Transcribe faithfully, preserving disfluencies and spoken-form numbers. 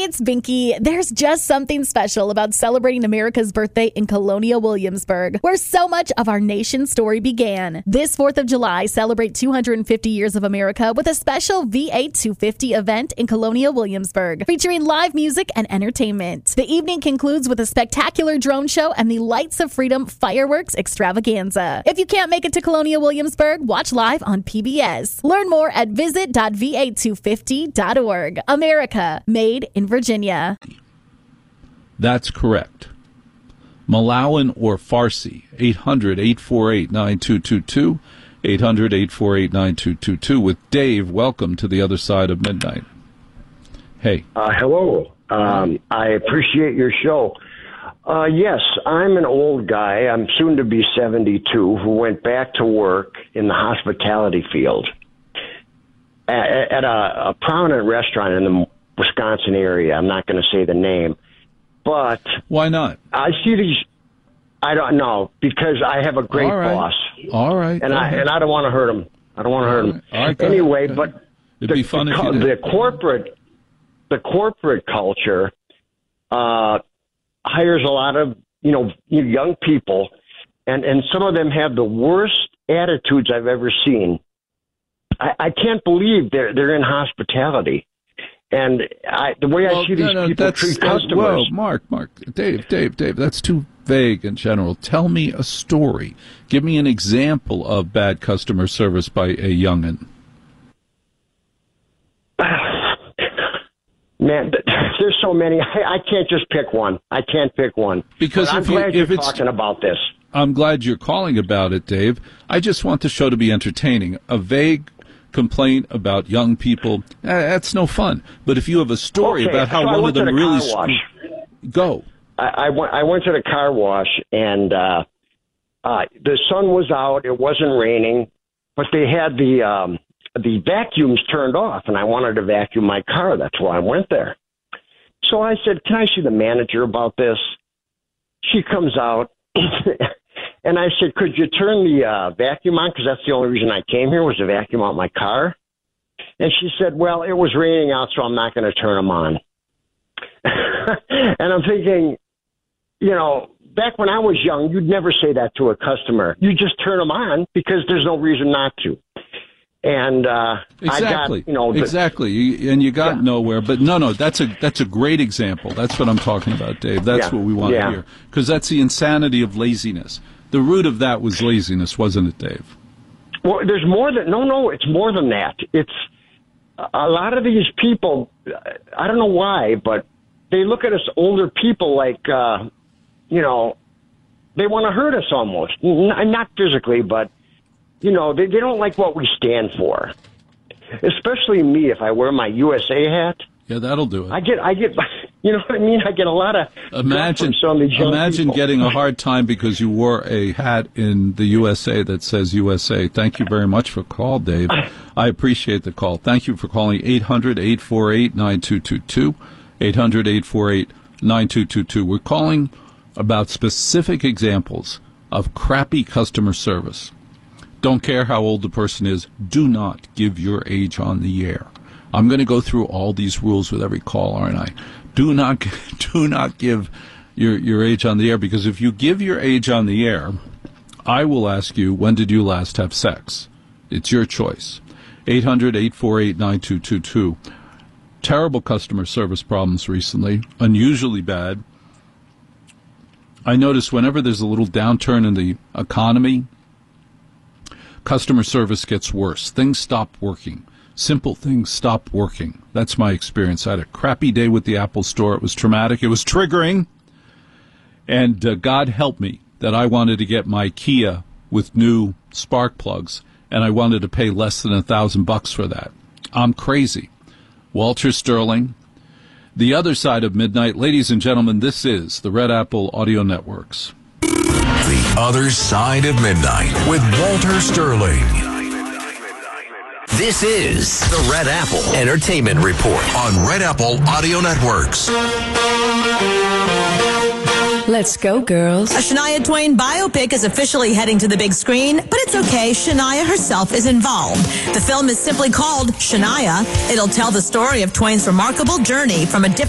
it's Binky. There's just something special about celebrating America's birthday in Colonial Williamsburg, where so much of our nation's story began. This fourth of July, celebrate two hundred fifty years of America with a special V eight two fifty event in Colonial Williamsburg, featuring live music and entertainment. The evening concludes with a spectacular drone show and the Lights of Freedom fireworks extravaganza. If you can't make it to Colonial Williamsburg, watch live on P B S. Learn more at visit dot v eight two fifty dot org. America, made in Virginia. That's correct. Malawian or Farsi, eight hundred, eight four eight, nine two two two, eight hundred, eight four eight, nine two two two. With Dave, welcome to the other side of midnight. Hey. Uh, hello. Um, I appreciate your show. Uh, yes, I'm an old guy. I'm soon to be seventy-two, who went back to work in the hospitality field at, at a, a prominent restaurant in the Wisconsin area. I'm not going to say the name, but why not? I see these. I don't know, because I have a great All right. boss. All right, and I ahead. and I don't want to hurt him. I don't want to hurt him. All right, anyway, ahead. but It'd the, be fun the, if you did. the corporate the corporate culture uh, hires a lot of you know young people, and and some of them have the worst attitudes I've ever seen. I, I can't believe they're they're in hospitality. And I, the way well, I see these no, no, people treat customers. Whoa, Mark, Mark, Dave, Dave, Dave, that's too vague and general. Tell me a story. Give me an example of bad customer service by a youngin'. Man, there's so many. I, I can't just pick one. I can't pick one. Because but I'm if, you, glad if you're it's talking about this. I'm glad you're calling about it, Dave. I just want the show to be entertaining. A vague complaint about young people, eh, that's no fun. But if you have a story okay, about how so I one went of them to the really car wash. Sc- go. I, I went. I went to the car wash, and uh, uh, the sun was out. It wasn't raining, but they had the um, the vacuums turned off, and I wanted to vacuum my car. That's why I went there. So I said, "Can I see the manager about this?" She comes out. And I said, could you turn the uh, vacuum on? Because that's the only reason I came here was to vacuum out my car. And she said, well, it was raining out, so I'm not going to turn them on. And I'm thinking, you know, back when I was young, you'd never say that to a customer. You just turn them on because there's no reason not to. And uh, exactly, I got, you know, the, exactly, you, and you got yeah. nowhere. But no, no, that's a that's a great example. That's what I'm talking about, Dave. That's yeah. what we want yeah. to hear, because that's the insanity of laziness. The root of that was laziness, wasn't it, Dave? Well, there's more than no, no. It's more than that. It's a lot of these people. I don't know why, but they look at us older people like, uh, you know, they want to hurt us almost. N- not physically, but. You know, they, they don't like what we stand for, especially me. If I wear my U S A hat, yeah, that'll do it. I get, I get, you know what I mean? I get a lot of imagine. On these young imagine people. Getting a hard time because you wore a hat in the U S A that says U S A. Thank you very much for the call, Dave. I appreciate the call. Thank you for calling eight hundred, eight four eight, nine two two two, eight hundred, eight four eight, nine two two two. We're calling about specific examples of crappy customer service. Don't care how old the person is. Do not give your age on the air. I'm going to go through all these rules with every call, aren't I? Do not, do not give your your age on the air, because if you give your age on the air, I will ask you, when did you last have sex? It's your choice. eight hundred, eight four eight, nine two two two. Terrible customer service problems recently, unusually bad. I notice whenever there's a little downturn in the economy, customer service gets worse. Things stop working. Simple things stop working. That's my experience. I had a crappy day with the Apple Store. It was traumatic. It was triggering. And uh, God help me that I wanted to get my Kia with new spark plugs, and I wanted to pay less than a thousand bucks for that. I'm crazy. Walter Sterling, the other side of midnight. Ladies and gentlemen, this is the Red Apple Audio Networks. The Other Side of Midnight with Walter Sterling. This is the Red Apple Entertainment Report on Red Apple Audio Networks. Let's go, girls. A Shania Twain biopic is officially heading to the big screen, but it's okay. Shania herself is involved. The film is simply called Shania. It'll tell the story of Twain's remarkable journey from a different